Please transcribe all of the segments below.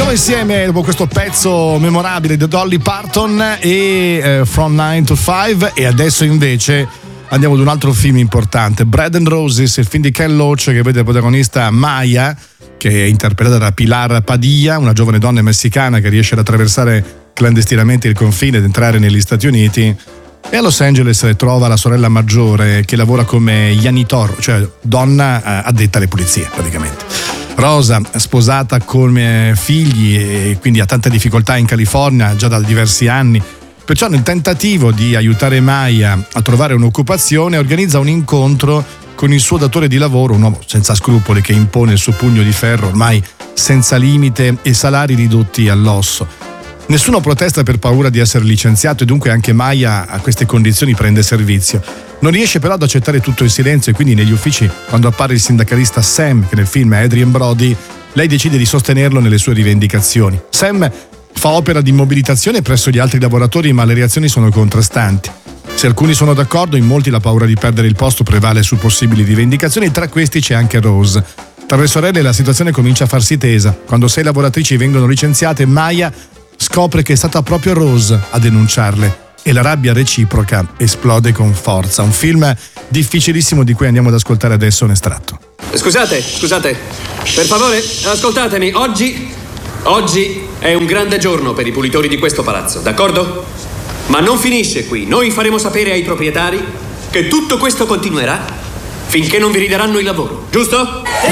nuovo insieme dopo questo pezzo memorabile di Dolly Parton e From 9 to 5, e adesso invece andiamo ad un altro film importante, Bread and Roses, il film di Ken Loach che vede protagonista Maya, che è interpretata da Pilar Padilla, una giovane donna messicana che riesce ad attraversare clandestinamente il confine ed entrare negli Stati Uniti, e a Los Angeles trova la sorella maggiore che lavora come janitor, cioè donna addetta alle pulizie praticamente. Rosa, sposata con figli e quindi ha tante difficoltà in California già da diversi anni, perciò nel tentativo di aiutare Maya a trovare un'occupazione organizza un incontro con il suo datore di lavoro, un uomo senza scrupoli che impone il suo pugno di ferro ormai senza limite e salari ridotti all'osso. Nessuno protesta per paura di essere licenziato e dunque anche Maya a queste condizioni prende servizio. Non riesce però ad accettare tutto in silenzio e quindi negli uffici, quando appare il sindacalista Sam, che nel film è Adrien Brody, lei decide di sostenerlo nelle sue rivendicazioni. Sam fa opera di mobilitazione presso gli altri lavoratori, ma le reazioni sono contrastanti. Se alcuni sono d'accordo, in molti la paura di perdere il posto prevale su possibili rivendicazioni, tra questi c'è anche Rose. Tra le sorelle la situazione comincia a farsi tesa. Quando 6 lavoratrici vengono licenziate, Maya scopre che è stata proprio Rose a denunciarle e la rabbia reciproca esplode con forza. Un film difficilissimo di cui andiamo ad ascoltare adesso un estratto. Scusate, per favore, ascoltatemi. Oggi è un grande giorno per i pulitori di questo palazzo, d'accordo? Ma non finisce qui. Noi faremo sapere ai proprietari che tutto questo continuerà finché non vi ridaranno il lavoro, giusto? Sì!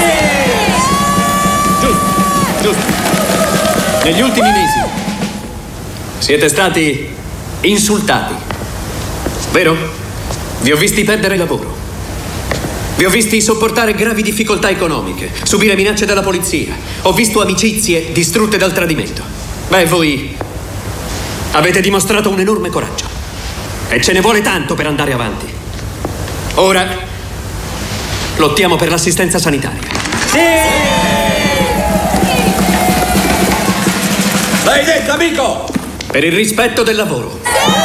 Giusto. Negli ultimi mesi siete stati insultati, vero? Vi ho visti perdere il lavoro. Vi ho visti sopportare gravi difficoltà economiche, subire minacce dalla polizia. Ho visto amicizie distrutte dal tradimento. Beh, voi avete dimostrato un enorme coraggio. E ce ne vuole tanto per andare avanti. Ora lottiamo per l'assistenza sanitaria. Sì! L'hai detto, amico! Per il rispetto del lavoro.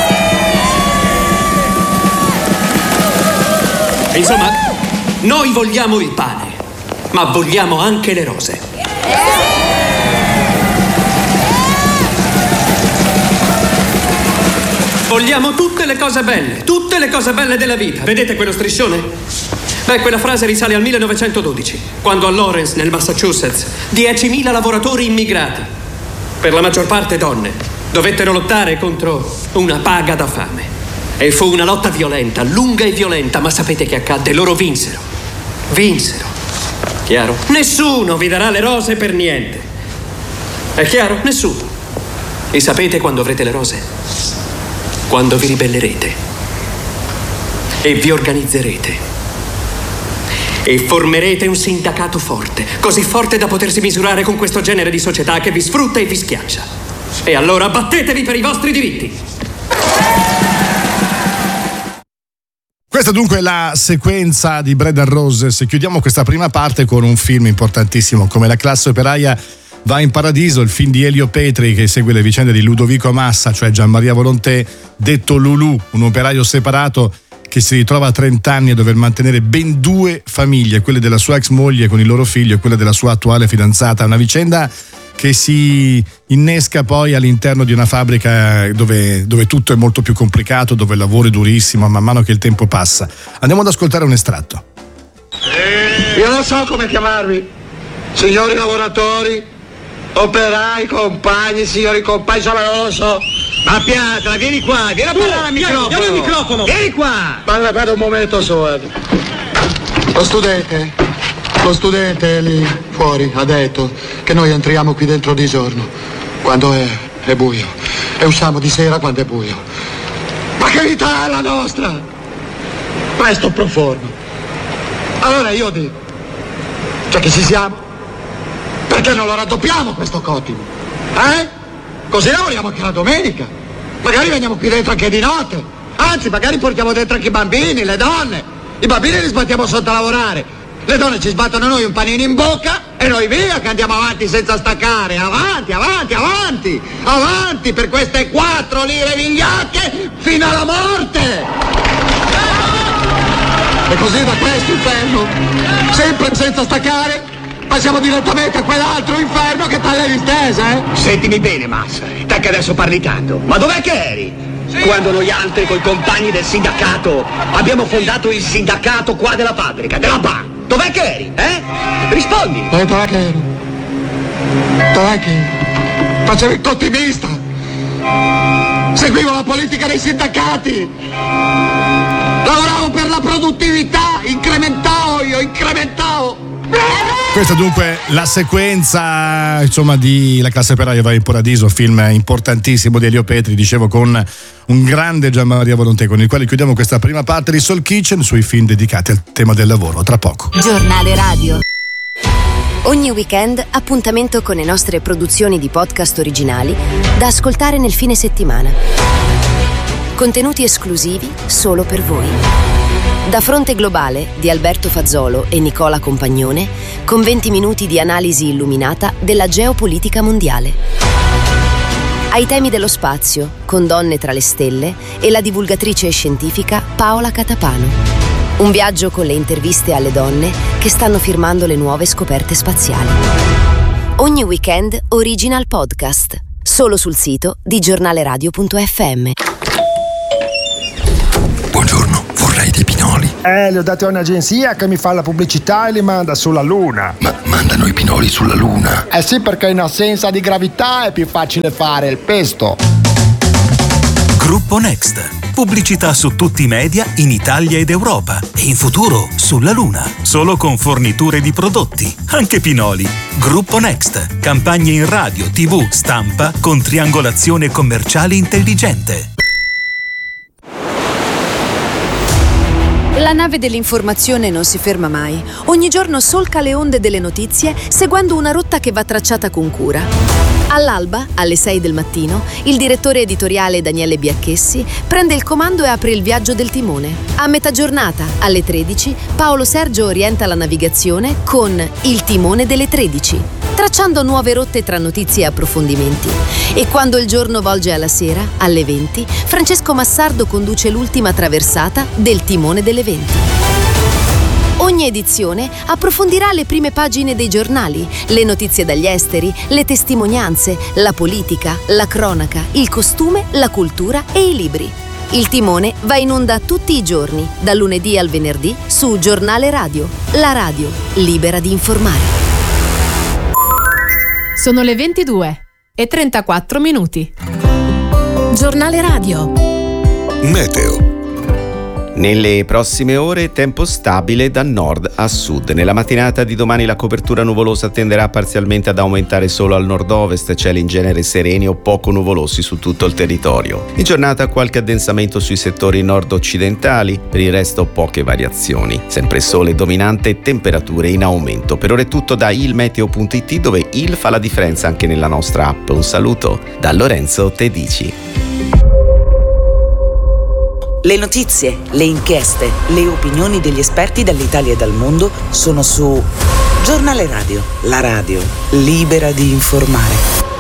Insomma, noi vogliamo il pane, ma vogliamo anche le rose. Vogliamo tutte le cose belle della vita. Vedete quello striscione? Beh, quella frase risale al 1912, quando a Lawrence, nel Massachusetts, 10.000 lavoratori immigrati, per la maggior parte donne, dovettero lottare contro una paga da fame. E fu una lotta violenta, lunga e violenta, ma sapete che accadde? Loro vinsero. Chiaro? Nessuno vi darà le rose per niente. È chiaro? Nessuno. E sapete quando avrete le rose? Quando vi ribellerete. E vi organizzerete. E formerete un sindacato forte, così forte da potersi misurare con questo genere di società che vi sfrutta e vi schiaccia. E allora battetevi per i vostri diritti. Questa dunque è la sequenza di Bread and Roses. Chiudiamo questa prima parte con un film importantissimo come La classe operaia va in paradiso, il film di Elio Petri che segue le vicende di Ludovico Massa, cioè Gianmaria Volonté, detto Lulù, un operaio separato che si ritrova a 30 anni a dover mantenere ben 2 famiglie, quelle della sua ex moglie con il loro figlio e quella della sua attuale fidanzata. Una vicenda che si innesca poi all'interno di una fabbrica dove tutto è molto più complicato, dove il lavoro è durissimo man mano che il tempo passa. Andiamo ad ascoltare un estratto. Io non so come chiamarvi, signori lavoratori, operai, compagni, signori compagni, insomma non lo so. Ma Piatra, vieni qua, vieni a parlare al microfono. Vieni al microfono. Vieni qua. Guarda un momento solo. Lo studente lì fuori ha detto che noi entriamo qui dentro di giorno, quando è buio, e usciamo di sera quando è buio. Ma che vita è la nostra? Questo pro forma. Allora io dico, cioè che ci siamo? Perché non lo raddoppiamo questo cottimo? Così lavoriamo anche la domenica. Magari veniamo qui dentro anche di notte. Anzi, magari portiamo dentro anche i bambini, le donne. I bambini li sbattiamo sotto a lavorare. Le donne ci sbattono noi un panino in bocca e noi via che andiamo avanti senza staccare. Avanti per queste 4 lire vigliacche fino alla morte. E così da questo inferno, sempre senza staccare, passiamo direttamente a quell'altro inferno che taglia le stese, eh? Sentimi bene, Max, te che adesso parli tanto, ma dov'è che eri? Sì. Quando noi altri coi compagni del sindacato abbiamo fondato il sindacato qua della fabbrica, della BA. Dov'è che eri, Rispondi. Dov'è che ero? Dov'è che ero? Facevo il cottimista. Seguivo la politica dei sindacati. Lavoravo per la produttività, incrementavo. Questa dunque la sequenza, insomma, di La classe operaia va in paradiso, film importantissimo di Elio Petri, dicevo, con un grande Gianmaria Volontè, con il quale chiudiamo questa prima parte di Soul Kitchen sui film dedicati al tema del lavoro. Tra poco. Giornale Radio. Ogni weekend appuntamento con le nostre produzioni di podcast originali da ascoltare nel fine settimana. Contenuti esclusivi solo per voi. Da Fronte Globale di Alberto Fazzolo e Nicola Compagnone, con 20 minuti di analisi illuminata della geopolitica mondiale. Ai temi dello spazio, con Donne tra le stelle e la divulgatrice scientifica Paola Catapano. Un viaggio con le interviste alle donne che stanno firmando le nuove scoperte spaziali. Ogni weekend original podcast, solo sul sito di giornaleradio.fm. Buongiorno, vorrei dei pinoli. Li ho dati a un'agenzia che mi fa la pubblicità e li manda sulla Luna. Ma mandano i pinoli sulla Luna? Sì, perché in assenza di gravità è più facile fare il pesto. Gruppo Next. Pubblicità su tutti i media in Italia ed Europa e in futuro sulla Luna. Solo con forniture di prodotti, anche pinoli. Gruppo Next. Campagne in radio, TV, stampa con triangolazione commerciale intelligente. La nave dell'informazione non si ferma mai. Ogni giorno solca le onde delle notizie seguendo una rotta che va tracciata con cura. All'alba, alle 6 del mattino, il direttore editoriale Daniele Biacchessi prende il comando e apre il viaggio del timone. A metà giornata, alle 13, Paolo Sergio orienta la navigazione con Il timone delle 13, tracciando nuove rotte tra notizie e approfondimenti. E quando il giorno volge alla sera, alle 20, Francesco Massardo conduce l'ultima traversata del timone delle 20. Ogni edizione approfondirà le prime pagine dei giornali, le notizie dagli esteri, le testimonianze, la politica, la cronaca, il costume, la cultura e i libri. Il timone va in onda tutti i giorni, dal lunedì al venerdì, su Giornale Radio, la radio libera di informare. Sono le 22:34. Giornale Radio. Meteo. Nelle prossime ore tempo stabile da nord a sud. Nella mattinata di domani la copertura nuvolosa tenderà parzialmente ad aumentare solo al nord-ovest, cieli in genere sereni o poco nuvolosi su tutto il territorio. In giornata qualche addensamento sui settori nord-occidentali, per il resto poche variazioni. Sempre sole dominante e temperature in aumento. Per ora è tutto da ilmeteo.it, dove il fa la differenza anche nella nostra app. Un saluto da Lorenzo Tedici. Le notizie, le inchieste, le opinioni degli esperti dall'Italia e dal mondo sono su Giornale Radio, la radio libera di informare.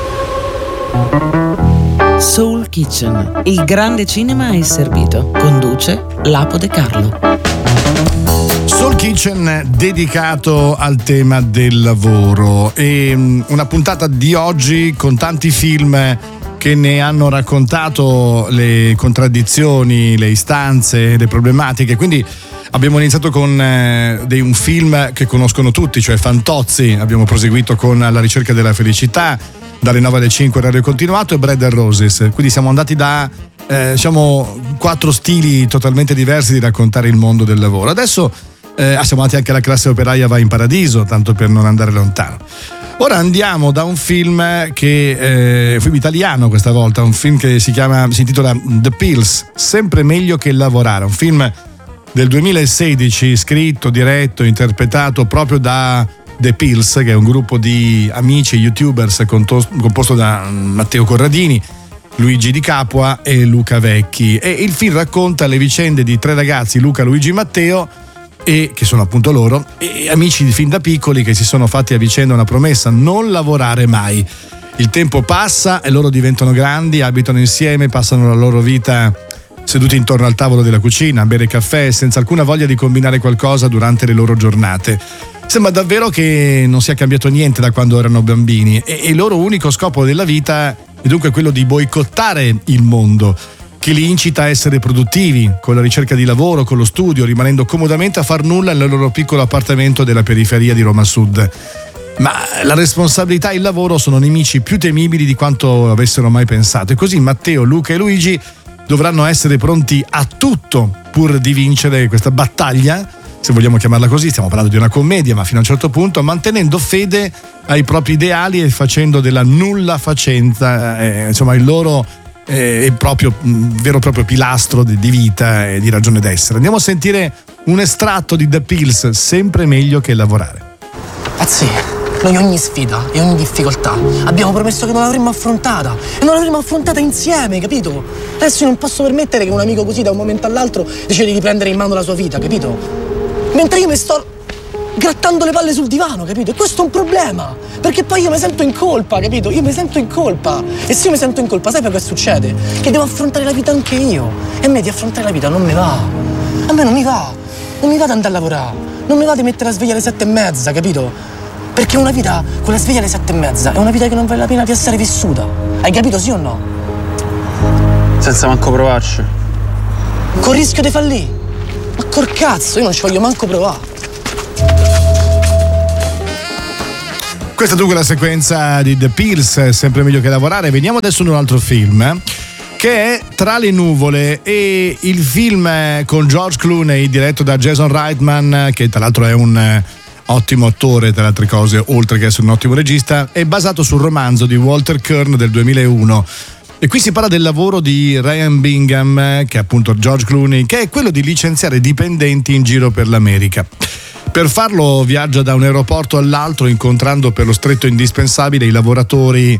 Soul Kitchen, il grande cinema è servito. Conduce Lapo De Carlo. Soul Kitchen dedicato al tema del lavoro, e una puntata di oggi con tanti film che ne hanno raccontato le contraddizioni, le istanze, le problematiche. Quindi abbiamo iniziato con un film che conoscono tutti, cioè Fantozzi. Abbiamo proseguito con La ricerca della felicità, dalle 9 alle 5 orario continuato, e Bread and Roses. Quindi siamo andati da quattro stili totalmente diversi di raccontare il mondo del lavoro. Adesso siamo andati anche alla classe operaia va in paradiso, tanto per non andare lontano. Ora andiamo da un film che film italiano questa volta, un film che si intitola The Pills, sempre meglio che lavorare, un film del 2016 scritto, diretto, interpretato proprio da The Pills, che è un gruppo di amici youtubers composto da Matteo Corradini, Luigi Di Capua e Luca Vecchi, e il film racconta le vicende di tre ragazzi, Luca, Luigi e Matteo, e che sono appunto loro, e amici di fin da piccoli, che si sono fatti a vicenda una promessa: non lavorare mai. Il tempo passa e loro diventano grandi, abitano insieme, passano la loro vita seduti intorno al tavolo della cucina a bere caffè, senza alcuna voglia di combinare qualcosa durante le loro giornate. Sembra davvero che non sia cambiato niente da quando erano bambini e il loro unico scopo della vita è dunque quello di boicottare il mondo, che li incita a essere produttivi, con la ricerca di lavoro, con lo studio, rimanendo comodamente a far nulla nel loro piccolo appartamento della periferia di Roma Sud. Ma la responsabilità e il lavoro sono nemici più temibili di quanto avessero mai pensato, e così Matteo, Luca e Luigi dovranno essere pronti a tutto pur di vincere questa battaglia, se vogliamo chiamarla così. Stiamo parlando di una commedia, ma fino a un certo punto, mantenendo fede ai propri ideali e facendo della nulla facenza insomma il loro proprio vero e proprio pilastro di vita e di ragione d'essere. Andiamo a sentire un estratto di The Pills, sempre meglio che lavorare. Pazzi, noi ogni sfida e ogni difficoltà abbiamo promesso che non l'avremmo affrontata, e non l'avremmo affrontata insieme, capito? Adesso io non posso permettere che un amico così da un momento all'altro decida di prendere in mano la sua vita, capito? Mentre io mi sto grattando le palle sul divano, capito? E questo è un problema, perché poi io mi sento in colpa, capito? Io mi sento in colpa, e se io mi sento in colpa, sai che succede? Che devo affrontare la vita anche io, e a me di affrontare la vita non mi va. A me non mi va di andare a lavorare, non mi va di mettere la sveglia alle 7:30, capito? Perché una vita con la sveglia alle 7:30 è una vita che non vale la pena di essere vissuta. Hai capito, sì o no? Senza manco provarci. Con il rischio di fallire. Ma col cazzo, io non ci voglio manco provare. Questa dunque è la sequenza di The Pills, sempre meglio che lavorare. Veniamo adesso in un altro film, che è Tra le nuvole, e il film con George Clooney, diretto da Jason Reitman, che tra l'altro è un ottimo attore, tra le altre cose, oltre che essere un ottimo regista, è basato sul romanzo di Walter Kern del 2001. E qui si parla del lavoro di Ryan Bingham, che è appunto George Clooney, che è quello di licenziare dipendenti in giro per l'America. Per farlo viaggia da un aeroporto all'altro, incontrando per lo stretto indispensabile i lavoratori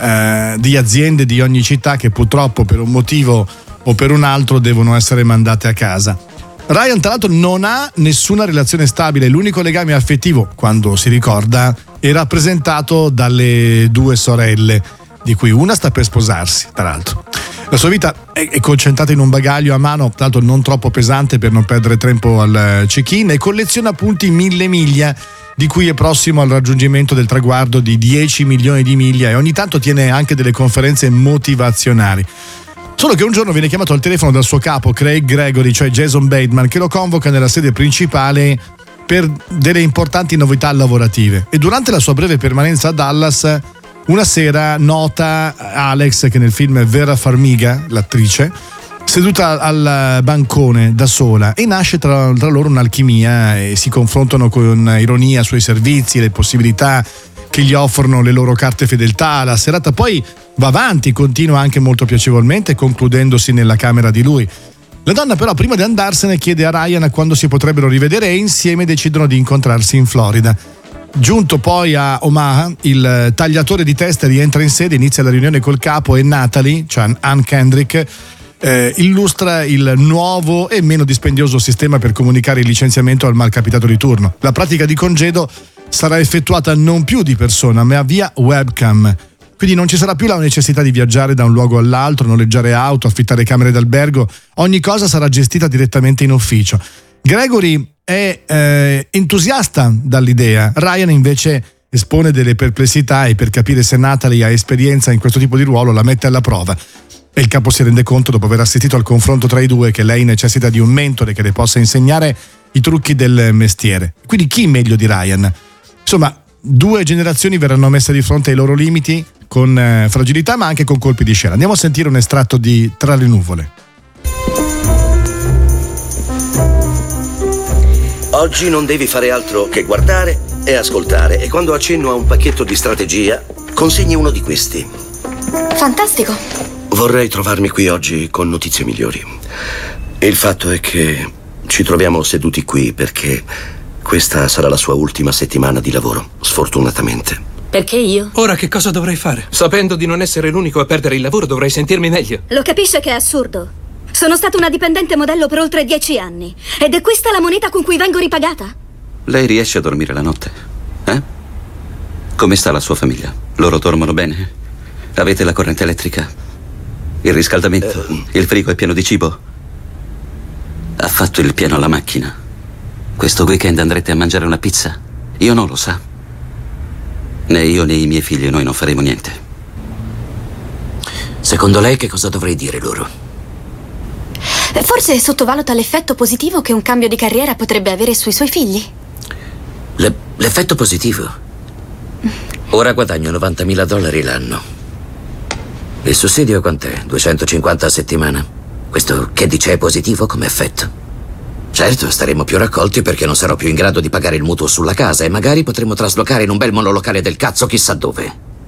di aziende di ogni città che purtroppo per un motivo o per un altro devono essere mandate a casa. Ryan tra l'altro non ha nessuna relazione stabile, l'unico legame affettivo, quando si ricorda, è rappresentato dalle due sorelle, di cui una sta per sposarsi, tra l'altro. La sua vita è concentrata in un bagaglio a mano, tra l'altro non troppo pesante per non perdere tempo al check-in, e colleziona appunti 1000 miglia, di cui è prossimo al raggiungimento del traguardo di 10 milioni di miglia, e ogni tanto tiene anche delle conferenze motivazionali. Solo che un giorno viene chiamato al telefono dal suo capo, Craig Gregory, cioè Jason Bateman, che lo convoca nella sede principale per delle importanti novità lavorative. E durante la sua breve permanenza a Dallas, una sera nota Alex, che nel film è Vera Farmiga, l'attrice, seduta al bancone da sola, e nasce tra loro un'alchimia e si confrontano con ironia sui servizi e le possibilità che gli offrono le loro carte fedeltà. La serata poi va avanti, continua anche molto piacevolmente, concludendosi nella camera di lui. La donna però prima di andarsene chiede a Ryan quando si potrebbero rivedere, e insieme decidono di incontrarsi in Florida. Giunto poi a Omaha, il tagliatore di teste rientra in sede, inizia la riunione col capo, e Natalie, cioè Ann Kendrick, illustra il nuovo e meno dispendioso sistema per comunicare il licenziamento al malcapitato di turno. La pratica di congedo sarà effettuata non più di persona, ma via webcam. Quindi non ci sarà più la necessità di viaggiare da un luogo all'altro, noleggiare auto, affittare camere d'albergo. Ogni cosa sarà gestita direttamente in ufficio. Gregory è entusiasta dall'idea. Ryan invece espone delle perplessità, e per capire se Natalie ha esperienza in questo tipo di ruolo la mette alla prova. E il capo si rende conto, dopo aver assistito al confronto tra i due, che lei necessita di un mentore che le possa insegnare i trucchi del mestiere. Quindi chi meglio di Ryan? Insomma, 2 generazioni verranno messe di fronte ai loro limiti con fragilità, ma anche con colpi di scena. Andiamo a sentire un estratto di Tra le nuvole. Oggi non devi fare altro che guardare e ascoltare, e quando accenno a un pacchetto di strategia consegni uno di questi. Fantastico. Vorrei trovarmi qui oggi con notizie migliori. Il fatto è che ci troviamo seduti qui perché questa sarà la sua ultima settimana di lavoro, sfortunatamente. Perché io? Ora che cosa dovrei fare? Sapendo di non essere l'unico a perdere il lavoro, dovrei sentirmi meglio. Lo capisce che è assurdo? Sono stata una dipendente modello per oltre 10 anni, ed è questa la moneta con cui vengo ripagata? Lei riesce a dormire la notte? Come sta la sua famiglia? Loro dormono bene? Avete la corrente elettrica? Il riscaldamento? Il frigo è pieno di cibo? Ha fatto il pieno alla macchina? Questo weekend andrete a mangiare una pizza? Io non lo sa. Né io né i miei figli, noi non faremo niente. Secondo lei che cosa dovrei dire loro? Forse sottovaluta l'effetto positivo che un cambio di carriera potrebbe avere sui suoi figli. L'effetto positivo? Ora guadagno $90.000 l'anno. Il sussidio quant'è? 250 a settimana? Questo che dice è positivo come effetto? Certo, staremo più raccolti perché non sarò più in grado di pagare il mutuo sulla casa e magari potremo traslocare in un bel monolocale del cazzo chissà dove.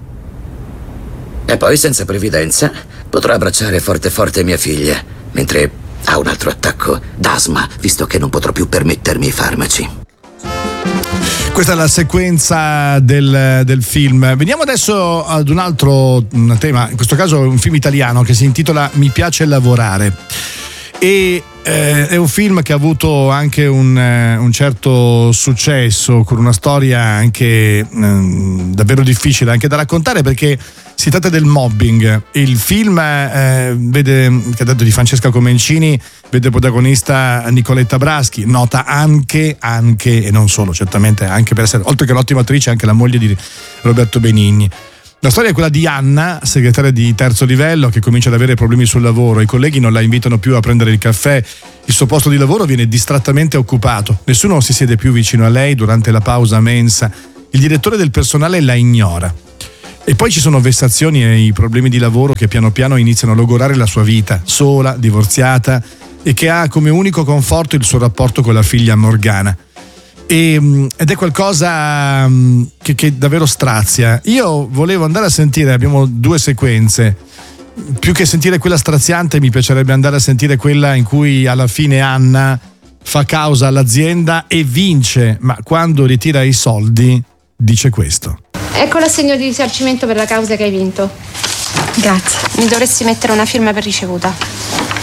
E poi, senza previdenza, potrò abbracciare forte forte mia figlia, mentre ha un altro attacco d'asma, visto che non potrò più permettermi i farmaci. Questa è la sequenza del film. Veniamo adesso ad un altro tema, in questo caso è un film italiano che si intitola Mi piace lavorare. E è un film che ha avuto anche un certo successo, con una storia anche davvero difficile anche da raccontare, perché si tratta del mobbing. Il film vede, che ha detto di Francesca Comencini, vede protagonista Nicoletta Braschi, nota anche e non solo, certamente anche per essere, oltre che un'ottima attrice, anche la moglie di Roberto Benigni. La storia è quella di Anna, segretaria di terzo livello, che comincia ad avere problemi sul lavoro. I colleghi non la invitano più a prendere il caffè, il suo posto di lavoro viene distrattamente occupato, nessuno si siede più vicino a lei durante la pausa mensa, il direttore del personale la ignora. E poi ci sono vessazioni e i problemi di lavoro che piano piano iniziano a logorare la sua vita, sola, divorziata, e che ha come unico conforto il suo rapporto con la figlia Morgana. Ed è qualcosa che davvero strazia. Io volevo andare a sentire, abbiamo due sequenze, più che sentire quella straziante mi piacerebbe andare a sentire quella in cui alla fine Anna fa causa all'azienda e vince, ma quando ritira i soldi dice questo: ecco l'assegno di risarcimento per la causa che hai vinto. Grazie. Mi dovresti mettere una firma per ricevuta.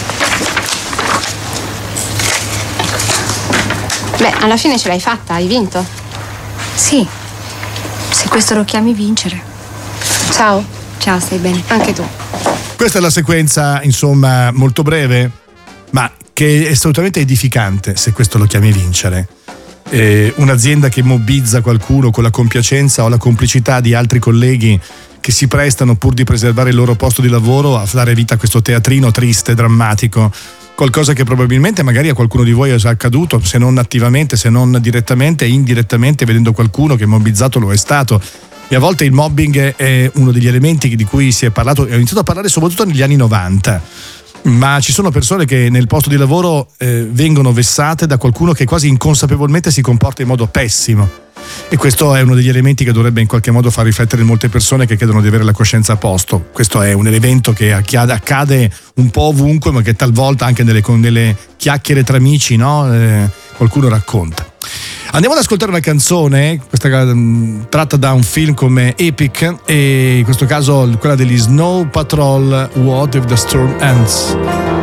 Beh, alla fine ce l'hai fatta, hai vinto. Sì, se questo lo chiami vincere. Ciao. Ciao, stai bene? Anche tu. Questa è la sequenza, insomma, molto breve, ma che è assolutamente edificante, se questo lo chiami vincere. Un'azienda che mobbizza qualcuno con la compiacenza o la complicità di altri colleghi che si prestano, pur di preservare il loro posto di lavoro, a dare vita a questo teatrino triste, drammatico. Qualcosa che probabilmente magari a qualcuno di voi è già accaduto, se non attivamente, se non direttamente, indirettamente, vedendo qualcuno che mobbizzato lo è stato. E a volte il mobbing è uno degli elementi di cui si è parlato, è iniziato a parlare soprattutto negli anni 90, ma ci sono persone che nel posto di lavoro vengono vessate da qualcuno che quasi inconsapevolmente si comporta in modo pessimo. E questo è uno degli elementi che dovrebbe in qualche modo far riflettere molte persone che chiedono di avere la coscienza a posto. Questo è un evento che accade un po' ovunque, ma che talvolta anche nelle chiacchiere tra amici, no? Qualcuno racconta. Andiamo ad ascoltare una canzone, questa tratta da un film come Epic, e in questo caso quella degli Snow Patrol, What If the Storm Ends.